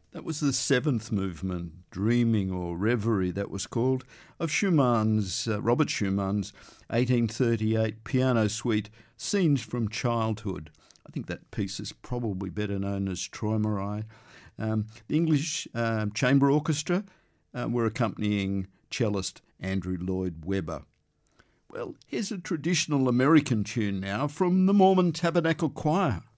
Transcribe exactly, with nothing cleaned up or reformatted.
That was the seventh movement, Dreaming or Reverie, that was called, of Schumann's, uh, Robert Schumann's eighteen thirty-eight piano suite, Scenes from Childhood. I think that piece is probably better known as Träumerei. Um, the English uh, Chamber Orchestra uh, were accompanying cellist Andrew Lloyd Webber. Well, here's a traditional American tune now from the Mormon Tabernacle Choir.